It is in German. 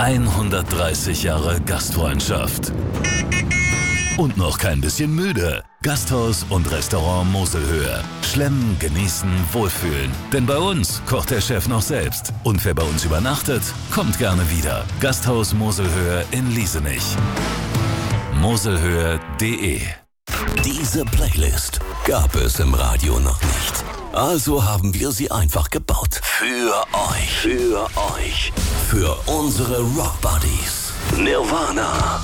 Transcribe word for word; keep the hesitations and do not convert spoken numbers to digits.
hundertdreißig Jahre Gastfreundschaft. Und noch kein bisschen müde. Gasthaus und Restaurant Moselhöhe. Schlemmen, genießen, wohlfühlen. Denn bei uns kocht der Chef noch selbst. Und wer bei uns übernachtet, kommt gerne wieder. Gasthaus Moselhöhe in Liesenich. moselhöhe punkt de. Diese Playlist gab es im Radio noch nicht. Also haben wir sie einfach gebaut. Für euch. Für euch. Für unsere Rock Buddies. Nirvana.